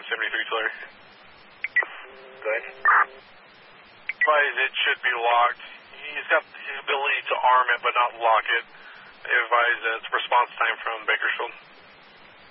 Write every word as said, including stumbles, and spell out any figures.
seventy-three clear. Go ahead. Advise it should be locked. He's got the ability to arm it but not lock it. Advise uh, it's response time from Bakersfield.